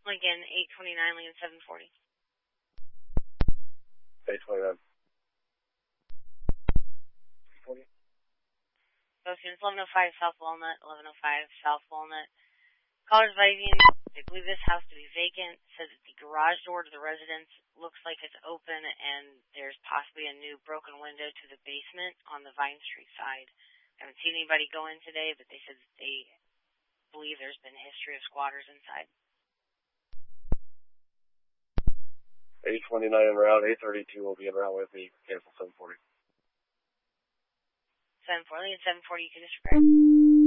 Lincoln, 829, Lincoln 740. 829. 40. Those students, 1105 South Walnut, 1105 South Walnut. Callers advising, they believe this house to be vacant. Says that the garage door to the residence looks like it's open and there's possibly a new broken window to the basement on the Vine Street side. I haven't seen anybody go in today, but they said that they believe there's been a history of squatters inside. 829 en route, 832 will be en route with me. Cancel 740. 740, and 740 you can disregard.